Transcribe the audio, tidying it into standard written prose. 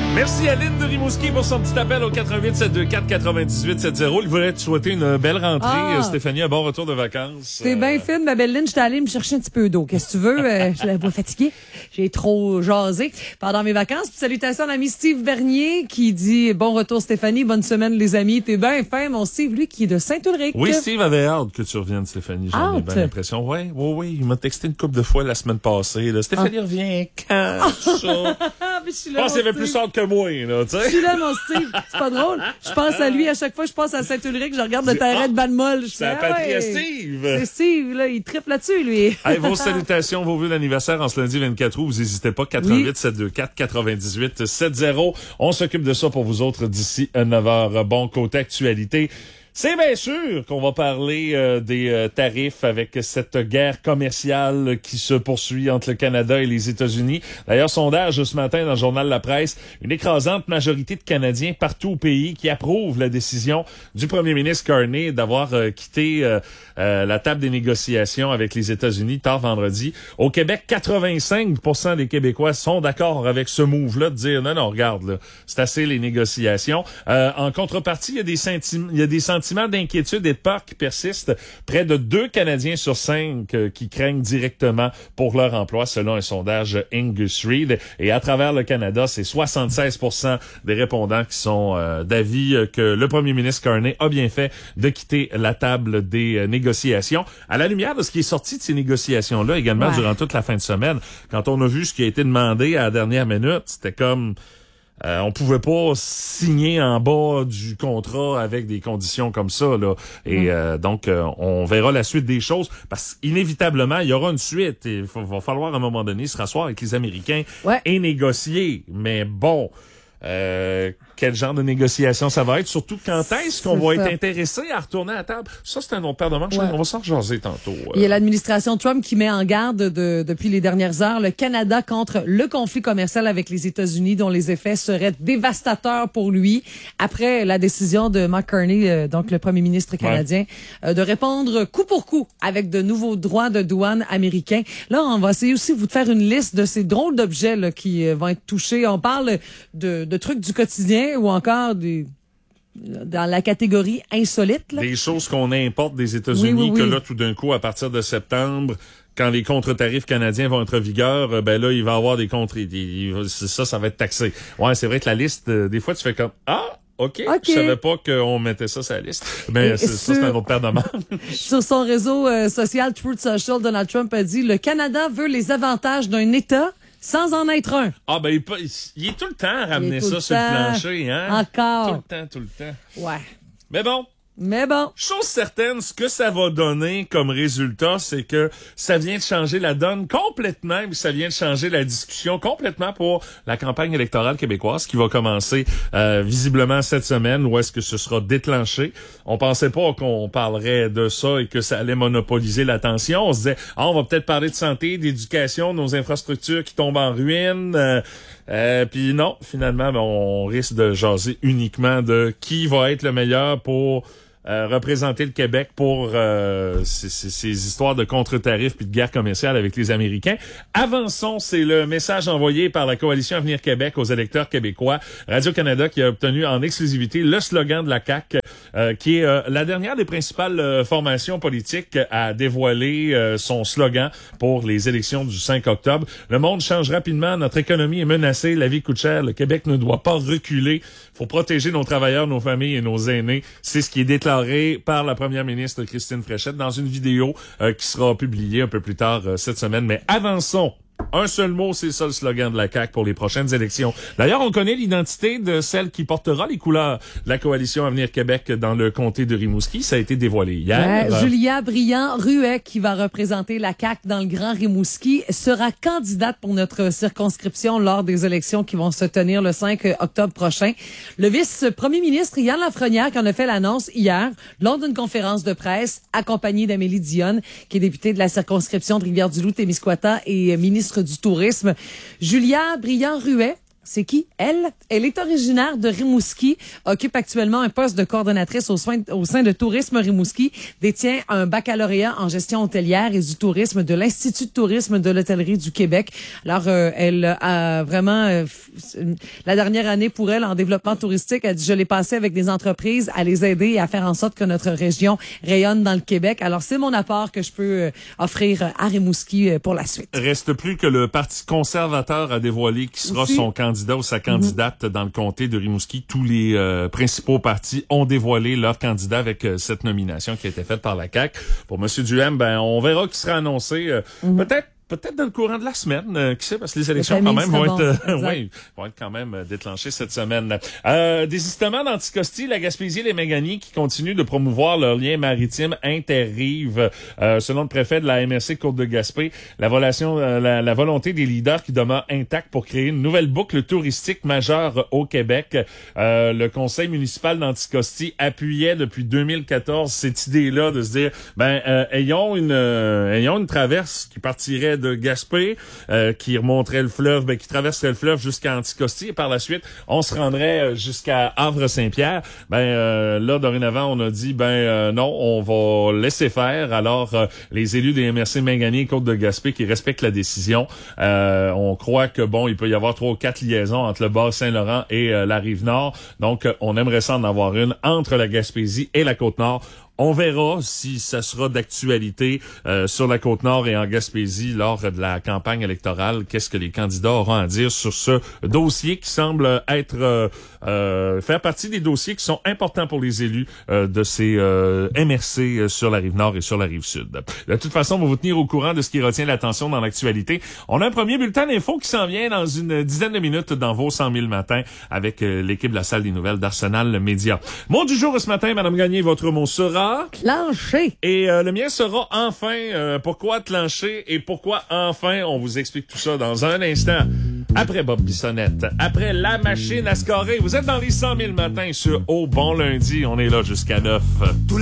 Merci à Lynn de Rimouski pour son petit appel au 88-724-9870. Il voulait te souhaiter une belle rentrée. Stéphanie, un bon retour de vacances. C'est bien fait, ma belle Lynn. J'étais allée me chercher un petit peu d'eau. Qu'est-ce que tu veux? Je la vois fatiguée. J'ai trop jasé pendant mes vacances. Puis salutations à l'ami Steve Bernier qui dit bon retour Stéphanie, bonne semaine les amis. T'es bien fin, mon Steve, lui qui est de Saint-Ulrich. Oui, Steve avait hâte que tu reviennes, Stéphanie. J'en ai bien l'impression. Oui. Il m'a texté une couple de fois la semaine passée. Là. Stéphanie revient quand? Ça? Je pense qu'il avait plus hâte que moi, là, tu sais. Je suis là, mon Steve. C'est pas drôle. Je pense à lui à chaque fois que je passe à Saint-Ulrich, je regarde le terrain de Banmol. C'est la patrie à Steve. C'est Steve, là, il triple là-dessus, lui. Hey, vos salutations, vos vœux d'anniversaire en ce lundi 24 août. Vous n'hésitez pas, 88-724-9870. On s'occupe de ça pour vous autres d'ici 9h. Bon, côté actualité. C'est bien sûr qu'on va parler des tarifs avec cette guerre commerciale qui se poursuit entre le Canada et les États-Unis. D'ailleurs, sondage ce matin dans le journal La Presse, une écrasante majorité de Canadiens partout au pays qui approuvent la décision du premier ministre Carney d'avoir quitté la table des négociations avec les États-Unis tard vendredi. Au Québec, 85% des Québécois sont d'accord avec ce move-là de dire non, regarde, là, c'est assez les négociations. En contrepartie, il y a des sentiments d'inquiétude et de peur qui persistent. Près de 2 Canadiens sur 5 qui craignent directement pour leur emploi, selon un sondage Angus Reid. Et à travers le Canada, c'est 76% des répondants qui sont d'avis que le premier ministre Carney a bien fait de quitter la table des négociations. À la lumière de ce qui est sorti de ces négociations-là, également durant toute la fin de semaine, quand on a vu ce qui a été demandé à la dernière minute, c'était comme... on pouvait pas signer en bas du contrat avec des conditions comme ça, là. Et donc, on verra la suite des choses parce qu'inévitablement, il y aura une suite. Il va falloir à un moment donné se rasseoir avec les Américains et négocier. Mais bon... quel genre de négociation ça va être? Surtout quand est-ce qu'on va être intéressé à retourner à la table? Ça, c'est un autre paire de manches. On va s'en rejaser tantôt. Il y a l'administration Trump qui met en garde depuis les dernières heures le Canada contre le conflit commercial avec les États-Unis dont les effets seraient dévastateurs pour lui après la décision de Mark Carney, donc le premier ministre canadien, de répondre coup pour coup avec de nouveaux droits de douane américains. Là, on va essayer aussi de vous faire une liste de ces drôles d'objets là, qui vont être touchés. On parle de trucs du quotidien ou encore dans la catégorie insolite. Là. Des choses qu'on importe des États-Unis, que là, tout d'un coup, à partir de septembre, quand les contre-tarifs canadiens vont être en vigueur, ben là, il va y avoir des contre... ça va être taxé. Ouais, c'est vrai que la liste, des fois, tu fais comme... OK. Je savais pas qu'on mettait ça sur la liste. Mais c'est un autre paire de manches. Sur son réseau social Truth Social, Donald Trump a dit « Le Canada veut les avantages d'un État sans en être un. » Ben il est tout le temps à ramener ça sur le plancher, hein? Encore. Tout le temps. Ouais. Mais bon. Chose certaine, ce que ça va donner comme résultat, c'est que ça vient de changer la donne complètement, puis ça vient de changer la discussion complètement pour la campagne électorale québécoise qui va commencer visiblement cette semaine, où est-ce que ce sera déclenché. On pensait pas qu'on parlerait de ça et que ça allait monopoliser l'attention. On se disait, on va peut-être parler de santé, d'éducation, de nos infrastructures qui tombent en ruine. Puis non, finalement, on risque de jaser uniquement de qui va être le meilleur pour représenter le Québec pour ces histoires de contre-tarifs puis de guerre commerciale avec les Américains. Avançons, c'est le message envoyé par la Coalition Avenir Québec aux électeurs québécois. Radio-Canada qui a obtenu en exclusivité le slogan de la CAQ, qui est la dernière des principales formations politiques à dévoiler son slogan pour les élections du 5 octobre. Le monde change rapidement, notre économie est menacée, la vie coûte cher, le Québec ne doit pas reculer. Faut protéger nos travailleurs, nos familles et nos aînés. C'est ce qui est déclaré par la première ministre Christine Fréchette dans une vidéo qui sera publiée un peu plus tard cette semaine. Mais avançons. Un seul mot, c'est ça le slogan de la CAQ pour les prochaines élections. D'ailleurs, on connaît l'identité de celle qui portera les couleurs de la Coalition Avenir Québec dans le comté de Rimouski. Ça a été dévoilé hier. Julia Brillant-Ruet, qui va représenter la CAQ dans le Grand Rimouski, sera candidate pour notre circonscription lors des élections qui vont se tenir le 5 octobre prochain. Le vice-premier ministre Yann Lafrenière qui en a fait l'annonce hier lors d'une conférence de presse accompagnée d'Amélie Dionne, qui est députée de la circonscription de Rivière-du-Loup, Témiscouata et ministre du Tourisme. Julia Brillant-Ruet C'est qui? Elle est originaire de Rimouski, occupe actuellement un poste de coordonnatrice au sein de Tourisme Rimouski, détient un baccalauréat en gestion hôtelière et du tourisme de l'Institut de tourisme de l'hôtellerie du Québec. Alors, elle a vraiment, la dernière année pour elle en développement touristique, elle dit, je l'ai passé avec des entreprises à les aider et à faire en sorte que notre région rayonne dans le Québec. Alors, c'est mon apport que je peux offrir à Rimouski pour la suite. Reste plus que le Parti conservateur a dévoilé qui sera son candidat ou sa candidate dans le comté de Rimouski. Tous les principaux partis ont dévoilé leur candidat avec cette nomination qui a été faite par la CAQ. Pour M. Duhem, on verra qui sera annoncé peut-être dans le courant de la semaine, qui sait, parce que les élections quand même vont être quand même déclenchées cette semaine. Désistement d'Anticosti, la Gaspésie et les Méganies qui continuent de promouvoir leur lien maritime interrive. Selon le préfet de la MRC Côte-de-Gaspé, la volonté des leaders qui demeurent intacte pour créer une nouvelle boucle touristique majeure au Québec. Le conseil municipal d'Anticosti appuyait depuis 2014 cette idée-là de se dire, ayons une traverse qui partirait de Gaspé, qui remonterait le fleuve, qui traverserait le fleuve jusqu'à Anticosti, et par la suite, on se rendrait jusqu'à Havre-Saint-Pierre. Là, dorénavant, on a dit, non, on va laisser faire. Alors, les élus des MRC Méganies et Côte-de-Gaspé qui respectent la décision, on croit que, il peut y avoir 3 ou 4 liaisons entre le bord Saint-Laurent et la Rive-Nord. Donc, on aimerait ça en avoir une entre la Gaspésie et la Côte-Nord. On verra si ça sera d'actualité sur la Côte-Nord et en Gaspésie lors de la campagne électorale. Qu'est-ce que les candidats auront à dire sur ce dossier qui semble être faire partie des dossiers qui sont importants pour les élus de ces MRC sur la Rive-Nord et sur la Rive-Sud. De toute façon, on va vous tenir au courant de ce qui retient l'attention dans l'actualité. On a un premier bulletin d'infos qui s'en vient dans une dizaine de minutes dans vos 100 000 matins avec l'équipe de la salle des nouvelles d'Arsenal Média. Mot du jour ce matin, Madame Gagné, votre mot sera... Clencher. Et le mien sera enfin. Pourquoi clencher et pourquoi enfin? On vous explique tout ça dans un instant. Après Bob Bissonnette, après la machine à scorer. Vous êtes dans les 100 000 matins sur Au Bon Lundi. On est là jusqu'à 9.